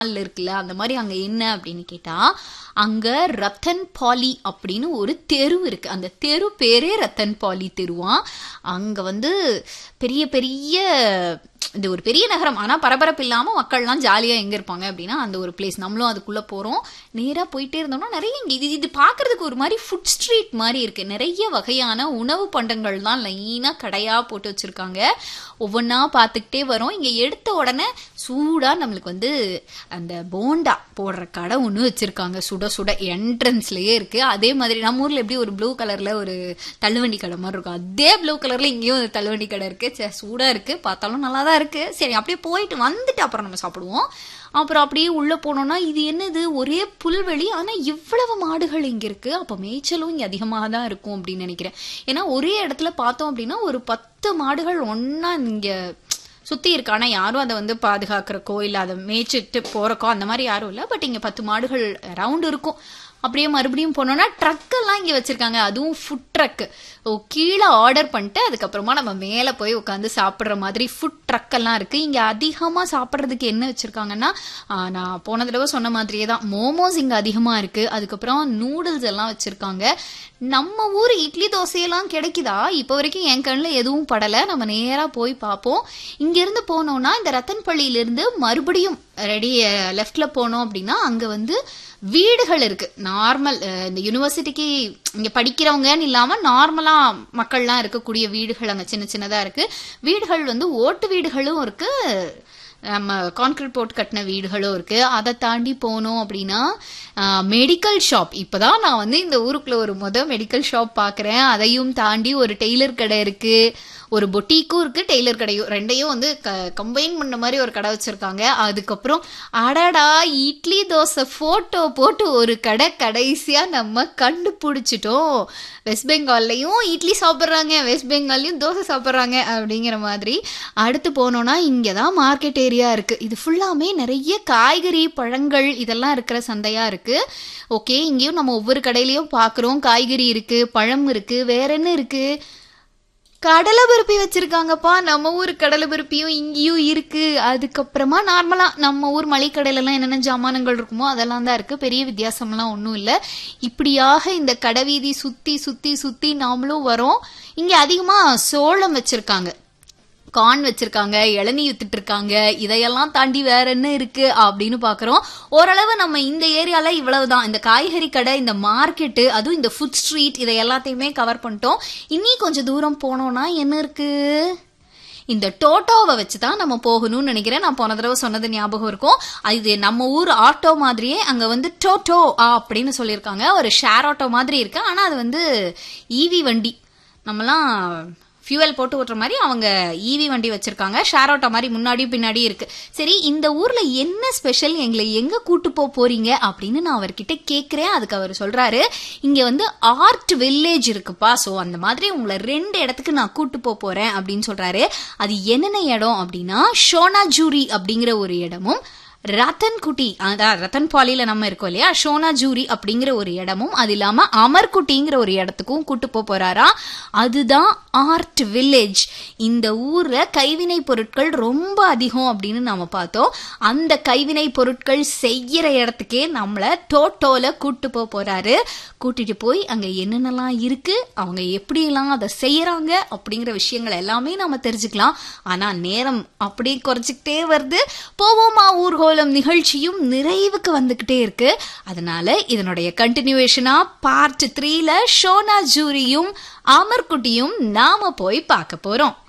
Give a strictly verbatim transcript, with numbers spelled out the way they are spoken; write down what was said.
இருக்குல்ல, அந்த மாதிரி அங்க என்ன அப்படின்னு கேட்டா, அங்க ரத்தன் பாலி அப்படின்னு ஒரு தெரு இருக்கு. அந்த தெரு பேரே ரத்தன் பாலி தெருவான். அங்க வந்து பெரிய பெரிய இது ஒரு பெரிய நகரம், ஆனா பரபரப்பு இல்லாம மக்கள்லாம் ஜாலியா எங்க இருப்பாங்க அப்படின்னா அந்த ஒரு பிளேஸ். நம்மளும் அதுக்குள்ள போறோம். நேரா போயிட்டே இருந்தோம்னா நிறைய இது இது பாக்குறதுக்கு ஒரு மாதிரி ஃபுட் ஸ்ட்ரீட் மாதிரி இருக்கு. நிறைய வகையான உணவு பண்டங்கள் தான் லைனா கடையா போட்டு வச்சிருக்காங்க. ஒவ்வொன்னா பார்த்துக்கிட்டே வரோம். இங்க எடுத்த உடனே சூடா நம்மளுக்கு வந்து அந்த போண்டா போடுற கடை ஒண்ணு வச்சிருக்காங்க. சுட சுட என்ட்ரன்ஸ்லயே இருக்கு. அதே மாதிரி நம்ம ஊர்ல எப்படி ஒரு ப்ளூ கலர்ல ஒரு தள்ளுவண்டி கடை மாதிரி இருக்கும், அதே ப்ளூ கலர்ல இங்கேயும் ஒரு தள்ளுவண்டி கடை இருக்கு. சூடா இருக்கு, பார்த்தாலும் நல்லா தான் இருக்கு. சரி, அப்படியே போயிட்டு வந்துட்டு அப்புறம் நம்ம சாப்பிடுவோம். அப்புறம் அப்படியே உள்ள போனோம்னா இது என்னது, ஒரே புல்வெளி, ஆனா இவ்வளவு மாடுகள் இங்க இருக்கு. அப்ப மேய்ச்சலும் இங்க அதிகமாக தான் இருக்கும் அப்படின்னு நினைக்கிறேன். ஏன்னா ஒரே இடத்துல பார்த்தோம் அப்படின்னா ஒரு பத்து மாடுகள் ஒன்னா இங்க சுத்தி இருக்கு. ஆனா யாரும் அதை வந்து பாதுகாக்கிறக்கோ இல்ல அதை மேய்ச்சிட்டு போறக்கோ அந்த மாதிரி யாரும் இல்ல. பட் இங்க பத்து மாடுகள் ரவுண்ட் இருக்கும். அப்படியே மறுபடியும் போனோம்னா ட்ரக் எல்லாம் இங்க வச்சிருக்காங்க. அதுவும் ஃபுட் ட்ரக். கீழே ஆர்டர் பண்ணிட்டு அதுக்கப்புறமா நம்ம மேல போய் உட்காந்து சாப்பிடுற மாதிரி ஃபுட் ட்ரக் எல்லாம் இருக்கு. இங்க அதிகமா சாப்பிடுறதுக்கு என்ன வச்சிருக்காங்கன்னா, நான் போன தடவை சொன்ன மாதிரியே தான் மோமோஸ் இங்க அதிகமா இருக்கு. அதுக்கப்புறம் நூடுல்ஸ் எல்லாம் வச்சிருக்காங்க. நம்ம ஊர் இட்லி தோசையெல்லாம் கிடைக்குதா? இப்ப வரைக்கும் என் கண்ணுல எதுவும் படல. நம்ம நேரா போய் பார்ப்போம். இங்க இருந்து போனோம்னா இந்த ரத்தன்பள்ளியில இருந்து மறுபடியும் ரெடி லெஃப்ட்ல போனோம் அப்படின்னா அங்க வந்து வீடுகள் இருக்கு. நார்மல் இந்த யூனிவர்சிட்டிக்கு இங்க படிக்கிறவங்கன்னு இல்லாம நார்மலா மக்கள்லாம் இருக்கக்கூடிய வீடுகள் அங்க சின்ன சின்னதா இருக்கு. வீடுகள் வந்து ஓட்டு வீடுகளும் இருக்கு, நம்ம கான்கிரீட் போட்டு கட்டின வீடுகளும் இருக்கு. அதை தாண்டி போனோம் அப்படின்னா மெடிக்கல் ஷாப். இப்பதான் நான் வந்து இந்த ஊருக்குள்ள ஒரு முத மெடிக்கல் ஷாப் பாக்குறேன். அதையும் தாண்டி ஒரு டெய்லர் கடை இருக்கு, ஒரு பொட்டிக்கும் இருக்கு, டெய்லர் கடையும், ரெண்டையும் வந்து கம்பைன் பண்ண மாதிரி ஒரு கடை வச்சிருக்காங்க. அதுக்கப்புறம் அடாடா இட்லி தோசை போட்டோ போட்டு ஒரு கடை கடைசியா நம்ம கண்டுபிடிச்சிட்டோம். வெஸ்ட் பெங்கால்லையும் இட்லி சாப்பிட்றாங்க, வெஸ்ட் பெங்கால்லையும் தோசை சாப்பிட்றாங்க அப்படிங்கிற மாதிரி. அடுத்து போனோம்னா இங்கதான் மார்க்கெட் ஏரியா இருக்கு. இது ஃபுல்லாமே நிறைய காய்கறி பழங்கள் இதெல்லாம் இருக்கிற சந்தையா இருக்கு. ஓகே, இங்கேயும் நம்ம ஒவ்வொரு கடையிலயும் பாக்குறோம். காய்கறி இருக்கு, பழம் இருக்கு, வேற என்ன இருக்கு, கடலை பருப்பி வச்சிருக்காங்கப்பா. நம்ம ஊர் கடலை பருப்பியும் இங்கேயும் இருக்கு. அதுக்கப்புறமா நார்மலா நம்ம ஊர் மளிகைக்கடையில எல்லாம் என்னென்ன ஜாமானங்கள் இருக்குமோ அதெல்லாம் தான் இருக்கு. பெரிய வித்தியாசம்லாம் ஒன்றும் இல்லை. இப்படியாக இந்த கடை வீதி சுத்தி சுத்தி சுத்தி நாமளும் வரோம். இங்க அதிகமா சோளம் வச்சிருக்காங்க, கார்ன் வச்சிருக்காங்க, இளநீ வித்துட்டு இருக்காங்க. இதையெல்லாம் தாண்டி வேற என்ன இருக்கு அப்படின்னு பாக்குறோம். ஓரளவு நம்ம இந்த ஏரியால இவ்வளவுதான். இந்த காய்கறி கடை, இந்த மார்க்கெட்டு, அதுவும் இந்த ஃபுட் ஸ்ட்ரீட், இதை எல்லாத்தையுமே கவர் பண்ணிட்டோம். இனி கொஞ்சம் தூரம் போனோம்னா என்ன இருக்கு, இந்த டோட்டோவை வச்சுதான் நம்ம போகணும்னு நினைக்கிறேன். நான் போன தடவை சொன்னது ஞாபகம் இருக்கும். இது நம்ம ஊர் ஆட்டோ மாதிரியே அங்க வந்து டோட்டோ அப்படின்னு சொல்லியிருக்காங்க. ஒரு ஷேர் ஆட்டோ மாதிரி இருக்கு, ஆனா அது வந்து ஈவி வண்டி. நம்மலாம் ஃபியூவல் போட்டு ஓட்டுற மாதிரி அவங்க ஈவி வண்டி வச்சிருக்காங்க. ஷேர் ஆட்டோ மாதிரி முன்னாடியும் பின்னாடியும் இருக்கு. சரி, இந்த ஊர்ல என்ன ஸ்பெஷல், எங்களை எங்க கூட்டு போக போறீங்க அப்படின்னு நான் அவர்கிட்ட கேக்குறேன். அதுக்கு அவர் சொல்றாரு, இங்க வந்து ஆர்ட் வில்லேஜ் இருக்குப்பா, சோ அந்த மாதிரி உங்களை ரெண்டு இடத்துக்கு நான் கூட்டு போக போறேன் அப்படின்னு சொல்றாரு. அது என்னென்ன இடம் அப்படின்னா, ஷோனாஜூரி அப்படிங்கிற ஒரு இடமும், ரத்தன்குட்டி, அதான் ரத்தன் பாலியில நம்ம இருக்கோம் இல்லையா, ஷோனாஜூரி அப்படிங்கிற ஒரு இடமும், அது இல்லாம அமர்குட்டிங்கிற ஒரு இடத்துக்கும் கூட்டு போக போறாரா. அதுதான் ஆர்ட் வில்லேஜ். இந்த ஊர்ல கைவினை பொருட்கள் ரொம்ப அதிகம் அப்படின்னு நாம பார்த்தோம். அந்த கைவினை பொருட்கள் செய்யற இடத்துக்கே நம்மள டோட்டோல கூட்டு போக போறாரு. கூட்டிட்டு போய் அங்க என்னென்னலாம் இருக்கு, அவங்க எப்படி எல்லாம் அதை செய்யறாங்க அப்படிங்கிற விஷயங்கள் எல்லாமே நாம தெரிஞ்சுக்கலாம். ஆனா நேரம் அப்படி குறைச்சிக்கிட்டே வருது. போவோமா ஊர்கோ நிகழ்ச்சியும் நிறைவுக்கு வந்துகிட்டே இருக்கு. அதனால இதனுடைய கண்டினியூவேஷனா பார்ட் த்ரீல ஷோனாஜூரியும் அமர்குட்டியும் நாம போய் பார்க்க போறோம்.